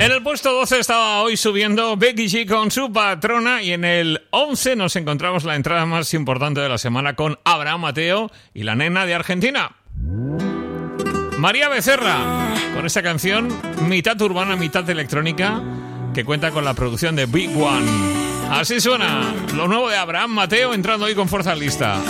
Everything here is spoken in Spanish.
En el puesto 12 estaba hoy subiendo Becky G con Su Patrona, y en el 11 nos encontramos la entrada más importante de la semana con Abraham Mateo y la nena de Argentina. María Becerra, con esa canción mitad urbana, mitad electrónica, que cuenta con la producción de Big One. Así suena lo nuevo de Abraham Mateo, entrando hoy con fuerza en lista.